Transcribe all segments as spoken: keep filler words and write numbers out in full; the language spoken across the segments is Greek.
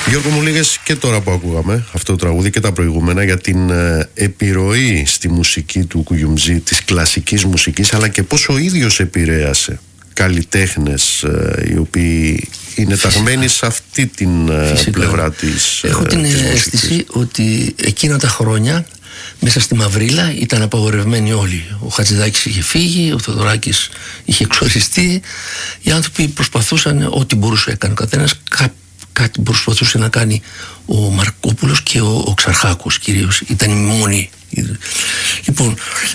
Γιώργο, μου λέγες και τώρα που ακούγαμε αυτό το τραγούδι και τα προηγούμενα για την ε, επιρροή στη μουσική του Κουγιουμτζή της κλασικής μουσικής, αλλά και πώς ο ίδιος επηρέασε καλλιτέχνες ε, οι οποίοι είναι ταγμένοι σε αυτή την ε, πλευρά της, Έχω ε, την της αίσθηση ότι εκείνα τα χρόνια μέσα στη Μαυρίλα ήταν απαγορευμένοι όλοι. Ο Χατζηδάκης είχε φύγει, ο Θεοδωράκης είχε εξοριστεί. Οι άνθρωποι προσπαθούσαν, ό,τι μπορούσε έκανε ο καθένας. Κά, κάτι προσπαθούσε να κάνει ο Μαρκόπουλος και ο, ο Ξαρχάκος κυρίως. Ήταν οι μόνοι. Λοιπόν,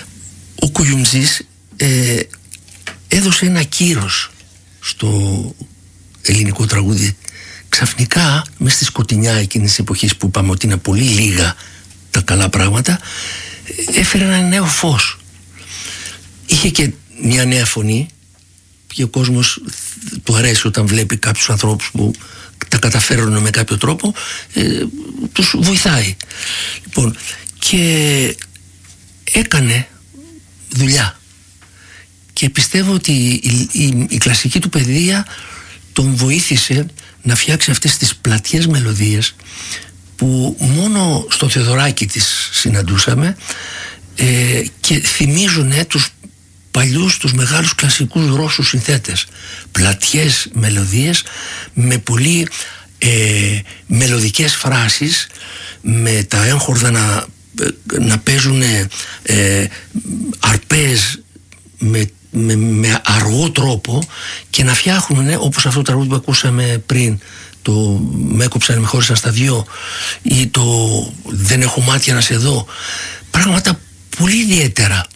ο Κουγιουμτζής ε, έδωσε ένα κύρος στο ελληνικό τραγούδι. Ξαφνικά, μες στη σκοτεινιά εκείνης της εποχής που είπαμε ότι είναι πολύ λίγα τα καλά πράγματα, έφερε ένα νέο φως. Είχε και μια νέα φωνή και ο κόσμος του αρέσει όταν βλέπει κάποιους ανθρώπους που τα καταφέρουν με κάποιο τρόπο, ε, τους βοηθάει. Λοιπόν, και έκανε δουλειά και πιστεύω ότι η, η, η κλασική του παιδεία τον βοήθησε να φτιάξει αυτές τις πλατιές μελωδίες που μόνο στο Θεοδωράκη τις συναντούσαμε ε, και θυμίζουν ε, τους παλιούς, τους μεγάλους κλασικούς Ρώσους συνθέτες. Πλατιές μελωδίες με πολύ ε, μελωδικές φράσεις, με τα έγχορδα να, να παίζουν ε, αρπές με, με, με αργό τρόπο και να φτιάχνουν ε, όπως αυτό το τραγούδι που ακούσαμε πριν, το «Με έκοψαν, με χώρισαν στα δυο» ή το «Δεν έχω μάτια να σε δω», πράγματα πολύ ιδιαίτερα.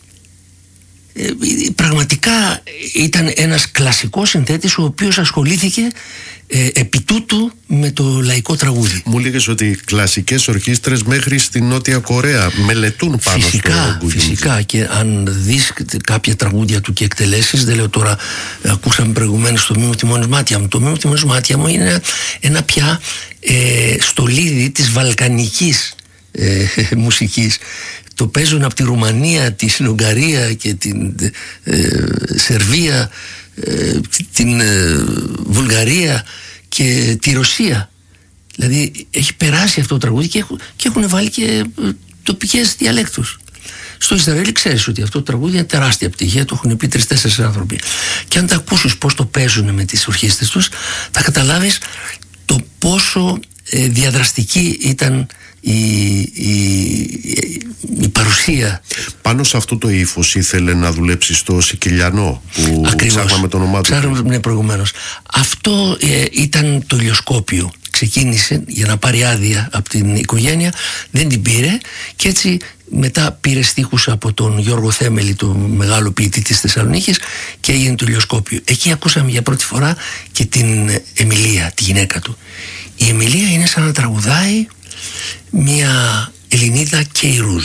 Ε, πραγματικά ήταν ένας κλασικός συνθέτης ο οποίος ασχολήθηκε ε, επί τούτου με το λαϊκό τραγούδι. Μου λέγες ότι κλασικές ορχήστρες μέχρι στη Νότια Κορέα μελετούν πάνω φυσικά, στο Κουγιουμτζή. Φυσικά, και αν δεις κάποια τραγούδια του και εκτελέσεις, δεν λέω τώρα, ακούσαμε προηγουμένως το «Μη μου θυμώνεις μάτια μου». Το «Μη μου θυμώνεις μάτια μου» είναι ένα πια ε, στολίδι της βαλκανικής ε, μουσικής. Το παίζουν από τη Ρουμανία, την Ουγγαρία και την ε, Σερβία, ε, την ε, Βουλγαρία και τη Ρωσία. Δηλαδή έχει περάσει αυτό το τραγούδι και, έχουν, και έχουν βάλει και ε, τοπικές διαλέκτους. Στο Ισραήλ ξέρεις ότι αυτό το τραγούδι είναι τεράστια επιτυχία, το έχουν πει τρεις-τέσσερις άνθρωποι. Και αν τα ακούσεις πώς το παίζουν με τις ορχήστρες τους, θα καταλάβεις το πόσο ε, διαδραστική ήταν Η, η, η παρουσία. Πάνω σε αυτό το ύφος ήθελε να δουλέψει στο Σικελιανό που ψάχναμε το όνομά του. Ψάχναμε προηγουμένως. Αυτό ε, ήταν το ηλιοσκόπιο. Ξεκίνησε για να πάρει άδεια από την οικογένεια, δεν την πήρε και έτσι μετά πήρε στίχους από τον Γιώργο Θέμελη, τον μεγάλο ποιητή της Θεσσαλονίκης, και έγινε το ηλιοσκόπιο. Εκεί ακούσαμε για πρώτη φορά και την Εμιλία, τη γυναίκα του. Η Εμιλία είναι σαν να τραγουδάει μια Ελληνίδα Κεϊρούζ.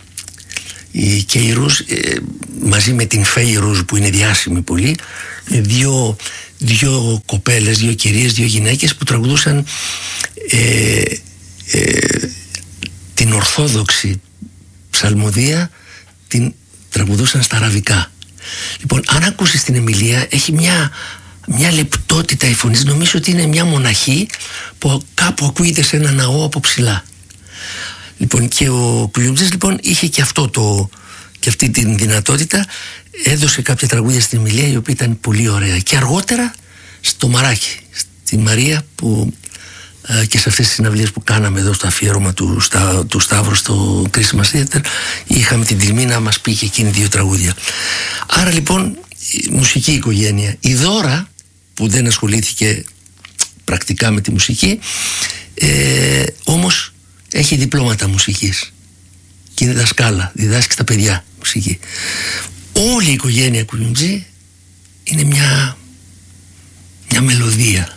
Η Κεϊρούζ ε, μαζί με την Φεϊρούζ που είναι διάσημη πολύ, ε, δύο, δύο κοπέλες, δύο κυρίες, δύο γυναίκες που τραγουδούσαν ε, ε, την ορθόδοξη ψαλμοδία, την τραγουδούσαν στα αραβικά. Λοιπόν, αν ακούσεις την Εμιλία, έχει μια μια λεπτότητα η φωνή, νομίζω ότι είναι μια μοναχή που κάπου ακούγεται σε ένα ναό από ψηλά. Λοιπόν, και ο Κουγιουμτζής λοιπόν είχε και αυτό το, και αυτή την δυνατότητα, έδωσε κάποια τραγούδια στην Εμιλία η οποία ήταν πολύ ωραία. Και αργότερα στο Μαράκι, στη Μαρία, που ε, και σε αυτές τις συναυλίες που κάναμε εδώ στο αφιέρωμα του, στα, του Σταύρου στο Christmas Theater, είχαμε την τιμή να μας πει και εκείνη δύο τραγούδια. Άρα λοιπόν μουσική οικογένεια. Η Δώρα, που δεν ασχολήθηκε πρακτικά με τη μουσική, ε, όμως έχει διπλώματα μουσικής και είναι δασκάλα, διδάσκει στα παιδιά μουσική. Όλη η οικογένεια Κουγιουμτζή είναι μια, μια μελωδία.